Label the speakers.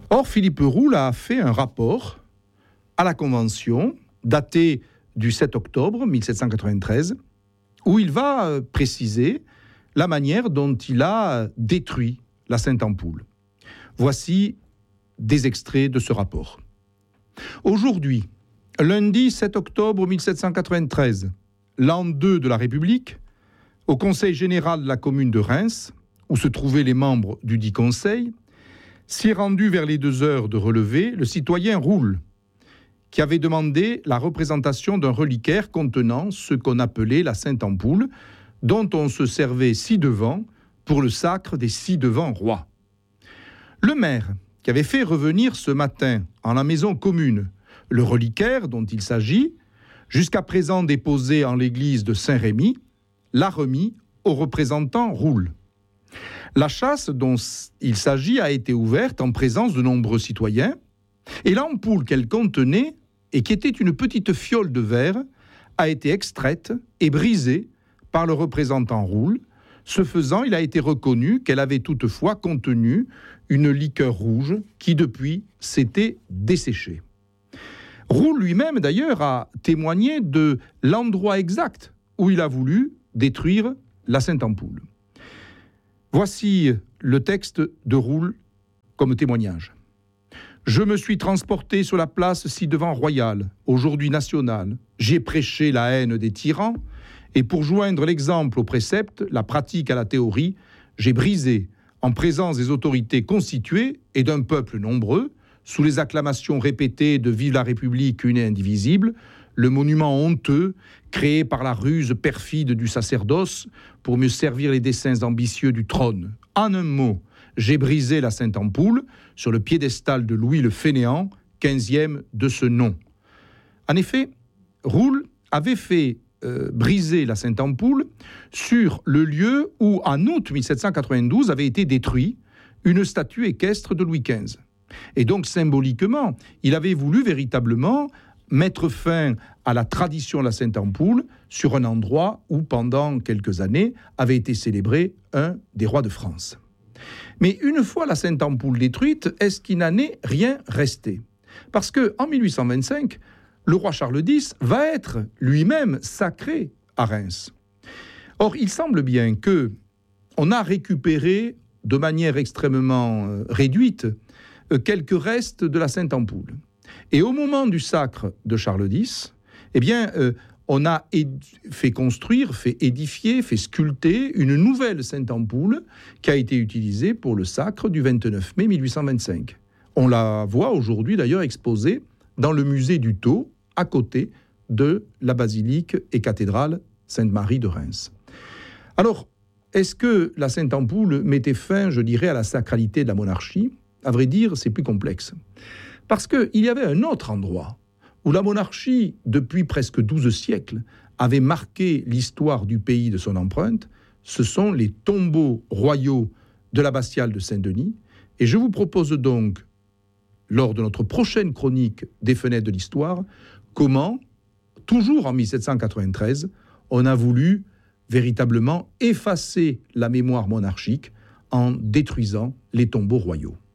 Speaker 1: Or, Philippe Roule a fait un rapport à la Convention, daté du 7 octobre 1793, où il va préciser la manière dont il a détruit la Sainte-Ampoule. Voici des extraits de ce rapport. Aujourd'hui, lundi 7 octobre 1793, l'an 2 de la République, au Conseil général de la commune de Reims, où se trouvaient les membres du dit conseil, s'y est rendu vers les 2 heures de relevé le citoyen Roule, qui avait demandé la représentation d'un reliquaire contenant ce qu'on appelait la Sainte-Ampoule, dont on se servait ci-devant pour le sacre des ci-devant rois. Le maire, qui avait fait revenir ce matin en la maison commune le reliquaire dont il s'agit, jusqu'à présent déposé en l'église de Saint-Rémy, l'a remis au représentant Roule. La chasse dont il s'agit a été ouverte en présence de nombreux citoyens, et l'ampoule qu'elle contenait, et qui était une petite fiole de verre, a été extraite et brisée par le représentant Roule. Ce faisant, il a été reconnu qu'elle avait toutefois contenu une liqueur rouge qui, depuis, s'était desséchée. Roule lui-même, d'ailleurs, a témoigné de l'endroit exact où il a voulu détruire la Sainte-Ampoule. Voici le texte de Roule comme témoignage. « Je me suis transporté sur la place ci-devant royale, aujourd'hui nationale. J'ai prêché la haine des tyrans, et pour joindre l'exemple au précepte, la pratique à la théorie, j'ai brisé, en présence des autorités constituées et d'un peuple nombreux, sous les acclamations répétées de « Vive la République, une et indivisible », le monument honteux créé par la ruse perfide du sacerdoce pour mieux servir les desseins ambitieux du trône. En un mot, j'ai brisé la Sainte-Ampoule sur le piédestal de Louis le Fainéant, 15e de ce nom. En effet, Roule avait fait briser la Sainte-Ampoule sur le lieu où, en août 1792, avait été détruit une statue équestre de Louis XV. Et donc, symboliquement, il avait voulu véritablement mettre fin à la tradition de la Sainte-Ampoule sur un endroit où, pendant quelques années, avait été célébré un des rois de France. Mais une fois la Sainte-Ampoule détruite, est-ce qu'il n'en est rien resté ? Parce qu'en 1825, le roi Charles X va être lui-même sacré à Reims. Or, il semble bien qu'on a récupéré de manière extrêmement réduite quelques restes de la Sainte-Ampoule. Et au moment du sacre de Charles X, on a fait construire, fait édifier, fait sculpter une nouvelle Sainte-Ampoule qui a été utilisée pour le sacre du 29 mai 1825. On la voit aujourd'hui d'ailleurs exposée dans le musée du Thau, à côté de la basilique et cathédrale Sainte-Marie de Reims. Alors, est-ce que la Sainte-Ampoule mettait fin, je dirais, à la sacralité de la monarchie ? À vrai dire, c'est plus complexe. Parce qu'il y avait un autre endroit où la monarchie, depuis presque 12 siècles, avait marqué l'histoire du pays de son empreinte. Ce sont les tombeaux royaux de l'abbatiale de Saint-Denis. Et je vous propose donc, lors de notre prochaine chronique des Fenêtres de l'Histoire, comment, toujours en 1793, on a voulu véritablement effacer la mémoire monarchique en détruisant les tombeaux royaux.